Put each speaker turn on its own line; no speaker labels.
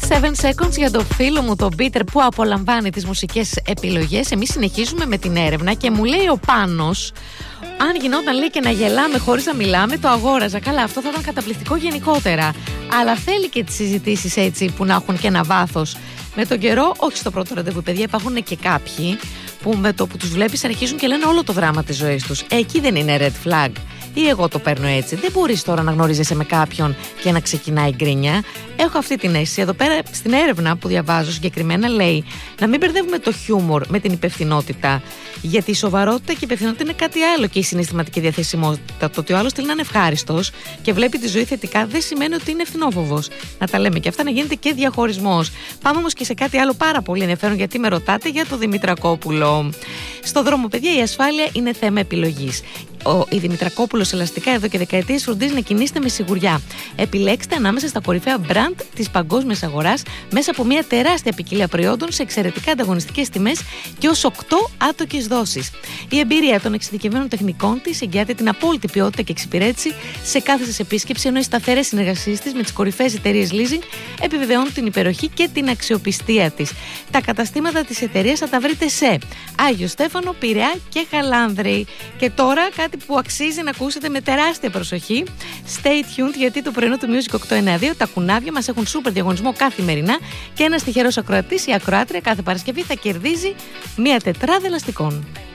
7 seconds για το φίλο μου τον Πίτερ που απολαμβάνει τις μουσικές επιλογές. Εμείς συνεχίζουμε με την έρευνα και μου λέει ο Πάνος, αν γινόταν λέει και να γελάμε χωρίς να μιλάμε, το αγόραζα. Καλά, αυτό θα ήταν καταπληκτικό γενικότερα. Αλλά θέλει και τις συζητήσεις έτσι που να έχουν και ένα βάθος. Με τον καιρό, όχι στο πρώτο ραντεβού, παιδιά, υπάρχουν και κάποιοι που με το που τους βλέπεις αρχίζουν και λένε όλο το δράμα της ζωής τους. Εκεί δεν είναι red flag. Ή εγώ το παίρνω έτσι. Δεν μπορείς τώρα να γνωρίζεσαι με κάποιον και να ξεκινάει γκρίνια. Έχω αυτή την αίσθηση. Εδώ πέρα στην έρευνα που διαβάζω συγκεκριμένα λέει να μην μπερδεύουμε το χιούμορ με την υπευθυνότητα. Γιατί η σοβαρότητα και η υπευθυνότητα είναι κάτι άλλο και η συναισθηματική διαθεσιμότητα. Το ότι ο άλλος θέλει να είναι ευχάριστος και βλέπει τη ζωή θετικά δεν σημαίνει ότι είναι ευθυνόφοβος. Να τα λέμε και αυτά, να γίνεται και διαχωρισμός. Πάμε όμως και σε κάτι άλλο πάρα πολύ ενδιαφέρον, γιατί με ρωτάτε για το Δημητρακόπουλο. Στο δρόμο, παιδιά, η ασφάλεια είναι θέμα επιλογής. Η Δημητρακόπουλος ελαστικά εδώ και δεκαετίες φροντίζει να κινείστε με σιγουριά. Επιλέξτε ανάμεσα στα κορυφαία μπραντ της παγκόσμιας αγοράς μέσα από μια τεράστια ποικιλία προϊόντων σε εξαιρετικά ανταγωνιστικές τιμές και ως 8 άτοκες δόσεις. Η εμπειρία των εξειδικευμένων τεχνικών της εγγυάται την απόλυτη ποιότητα και εξυπηρέτηση σε κάθε σας επίσκεψη, ενώ οι σταθερές συνεργασίες της με τις κορυφαίες εταιρείες leasing επιβεβαιώνουν την υπεροχή και την αξιοπιστία της. Τα καταστήματα της εταιρείας θα τα βρείτε σε Άγιο Στέφανο, Πειραιά και Χαλάνδρη. Και τώρα κάτι που αξίζει να ακούσετε με τεράστια προσοχή. Stay tuned, γιατί το πρωινό του Music 892 τα κουνάβια μας έχουν σούπερ διαγωνισμό καθημερινά και ένας τυχερός ακροατής ή ακροάτρια κάθε Παρασκευή θα κερδίζει μια τετράδα ελαστικών.